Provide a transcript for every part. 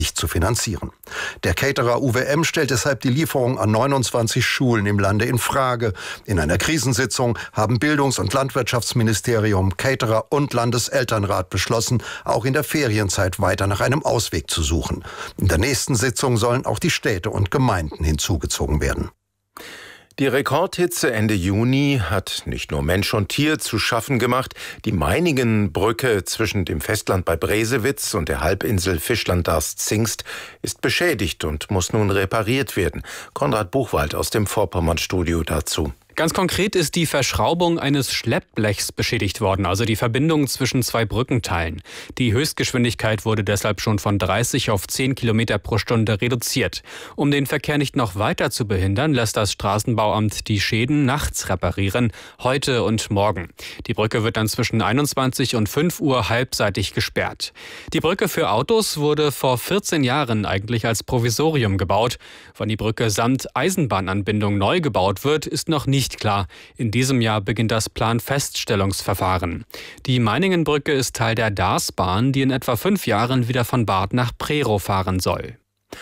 nicht zu finanzieren. Der Caterer UWM stellt deshalb die Lieferung an 29 Schulen im Lande in Frage. In einer Krisensitzung haben Bildungs- und Landwirtschaftsministerium, Caterer und Landeselternrat beschlossen, auch in der Ferienzeit weiter nach einem Ausweg zu suchen. In der nächsten Sitzung sollen auch die Städte und Gemeinden hinzugezogen werden. Die Rekordhitze Ende Juni hat nicht nur Mensch und Tier zu schaffen gemacht. Die Meiningenbrücke zwischen dem Festland bei Bresewitz und der Halbinsel Fischland-Darß-Zingst ist beschädigt und muss nun repariert werden. Konrad Buchwald aus dem Vorpommern-Studio dazu. Ganz konkret ist die Verschraubung eines Schleppblechs beschädigt worden, also die Verbindung zwischen zwei Brückenteilen. Die Höchstgeschwindigkeit wurde deshalb schon von 30 auf 10 Kilometer pro Stunde reduziert. Um den Verkehr nicht noch weiter zu behindern, lässt das Straßenbauamt die Schäden nachts reparieren, heute und morgen. Die Brücke wird dann zwischen 21 und 5 Uhr halbseitig gesperrt. Die Brücke für Autos wurde vor 14 Jahren eigentlich als Provisorium gebaut. Wann die Brücke samt Eisenbahnanbindung neu gebaut wird, ist noch nicht klar. In diesem Jahr beginnt das Planfeststellungsverfahren. Die Meiningenbrücke ist Teil der Darßbahn, die in etwa 5 Jahren wieder von Barth nach Prerow fahren soll.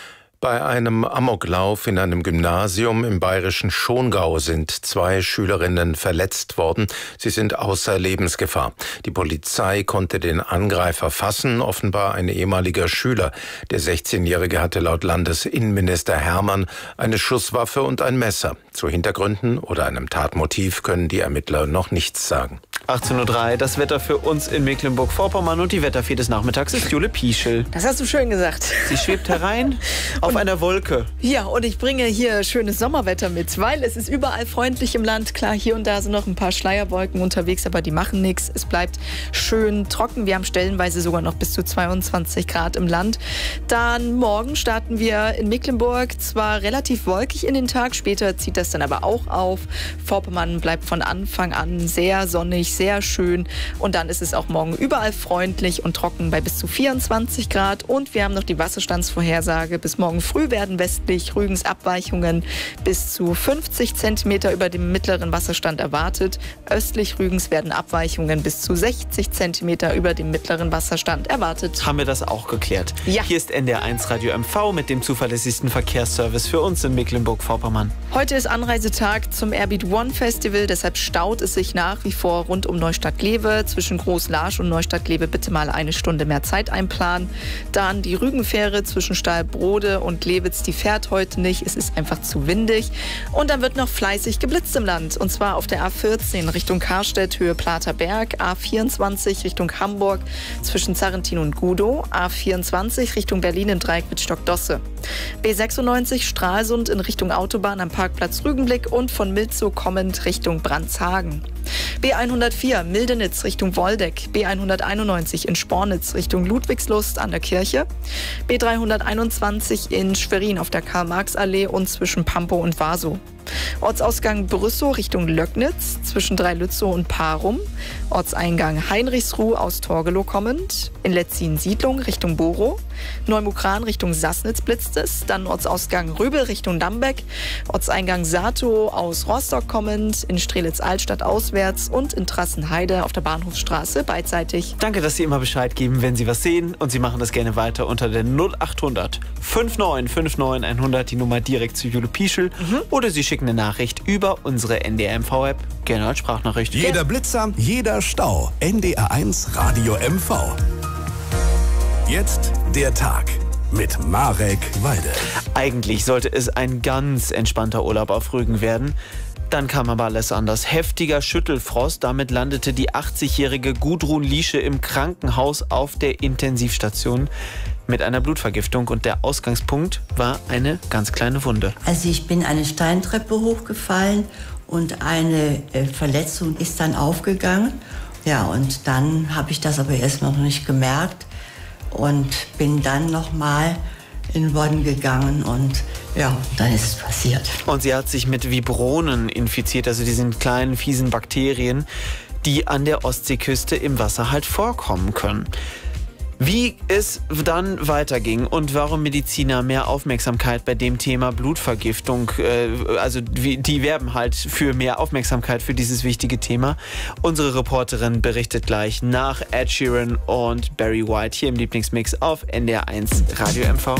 Bei einem Amoklauf in einem Gymnasium im bayerischen Schongau sind 2 Schülerinnen verletzt worden. Sie sind außer Lebensgefahr. Die Polizei konnte den Angreifer fassen, offenbar ein ehemaliger Schüler. Der 16-Jährige hatte laut Landesinnenminister Hermann eine Schusswaffe und ein Messer. Zu Hintergründen oder einem Tatmotiv können die Ermittler noch nichts sagen. 18:03 Uhr, das Wetter für uns in Mecklenburg-Vorpommern und die Wetterfee des Nachmittags ist Jule Pieschel. Das hast du schön gesagt. Sie schwebt herein auf einer Wolke. Ja, und ich bringe hier schönes Sommerwetter mit, weil es ist überall freundlich im Land. Klar, hier und da sind noch ein paar Schleierwolken unterwegs, aber die machen nichts. Es bleibt schön trocken. Wir haben stellenweise sogar noch bis zu 22 Grad im Land. Dann morgen starten wir in Mecklenburg zwar relativ wolkig in den Tag, später zieht das dann aber auch auf. Vorpommern bleibt von Anfang an sehr sonnig, sehr schön. Und dann ist es auch morgen überall freundlich und trocken bei bis zu 24 Grad. Und wir haben noch die Wasserstandsvorhersage. Bis morgen früh werden westlich Rügens Abweichungen bis zu 50 Zentimeter über dem mittleren Wasserstand erwartet. Östlich Rügens werden Abweichungen bis zu 60 Zentimeter über dem mittleren Wasserstand erwartet. Haben wir das auch geklärt? Ja. Hier ist NDR1 Radio MV mit dem zuverlässigsten Verkehrsservice für uns in Mecklenburg-Vorpommern. Heute ist Anreisetag zum Airbeat One Festival, deshalb staut es sich nach wie vor rund um Neustadt-Glewe. Zwischen Groß-Laasch und Neustadt-Glewe bitte mal eine Stunde mehr Zeit einplanen. Dann die Rügenfähre zwischen Stahlbrode und Glewitz, die fährt heute nicht. Es ist einfach zu windig. Und dann wird noch fleißig geblitzt im Land. Und zwar auf der A14 Richtung Karstedt, Höhe Platerberg. A24 Richtung Hamburg zwischen Zarrentin und Gudow. A24 Richtung Berlin im Dreieck mit Stockdosse. B96 Stralsund in Richtung Autobahn am Parkplatz Rügenblick und von Milzow kommend Richtung Brandshagen. B104 Mildenitz Richtung Woldeck, B191 in Spornitz Richtung Ludwigslust an der Kirche, B321 in Schwerin auf der Karl-Marx-Allee und zwischen Pampow und Wasow. Ortsausgang Brüssow Richtung Löcknitz zwischen Dreilützow und Parum. Ortseingang Heinrichsruh aus Torgelow kommend. In Letzin-Siedlung Richtung Borow. Neumukran Richtung Sassnitz blitzt es. Dann Ortsausgang Röbel Richtung Dambeck. Ortseingang Satow aus Rostock kommend. In Strelitz-Altstadt auswärts und in Trassenheide auf der Bahnhofsstraße beidseitig. Danke, dass Sie immer Bescheid geben, wenn Sie was sehen. Und Sie machen das gerne weiter unter der 0800 5959 100, die Nummer direkt zu Jule Pieschel. Oder Sie schicken eine Nachricht über unsere NDR-MV-App, gerne als Sprachnachricht. Jeder Blitzer, jeder Stau. NDR1 Radio MV. Jetzt der Tag mit Marek Walde. Eigentlich sollte es ein ganz entspannter Urlaub auf Rügen werden. Dann kam aber alles anders. Heftiger Schüttelfrost, damit landete die 80-jährige Gudrun Liesche im Krankenhaus auf der Intensivstation mit einer Blutvergiftung und der Ausgangspunkt war eine ganz kleine Wunde. Also ich bin eine Steintreppe hochgefallen und eine Verletzung ist dann aufgegangen. Ja, und dann habe ich das aber erst noch nicht gemerkt und bin dann nochmal in Bonn gegangen und ja, dann ist es passiert. Und sie hat sich mit Vibronen infiziert, also diesen kleinen fiesen Bakterien, die an der Ostseeküste im Wasser halt vorkommen können. Wie es dann weiterging und warum Mediziner mehr Aufmerksamkeit bei dem Thema Blutvergiftung, die werben halt für mehr Aufmerksamkeit für dieses wichtige Thema. Unsere Reporterin berichtet gleich nach Ed Sheeran und Barry White hier im Lieblingsmix auf NDR 1 Radio MV.